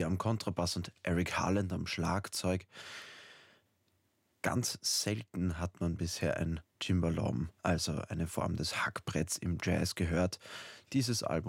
am Kontrabass und Eric Harland am Schlagzeug. Ganz selten hat man bisher ein Cimbalom, also eine Form des Hackbretts im Jazz, gehört. Dieses Album